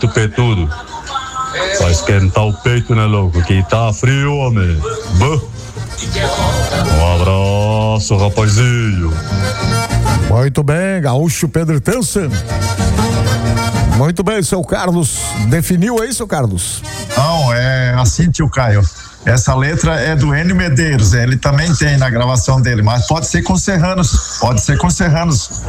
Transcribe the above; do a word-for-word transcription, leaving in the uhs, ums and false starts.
muito peitudo. Vai esquentar o peito, né, louco? Que tá frio, homem. Bah. Um abraço, rapazinho. Muito bem, gaúcho Pedro Tança. Muito bem, seu Carlos. Definiu aí, seu Carlos? Não, é assim, tio Caio. Essa letra é do Enio Medeiros, ele também tem na gravação dele, mas pode ser com Serranos, pode ser com Serranos.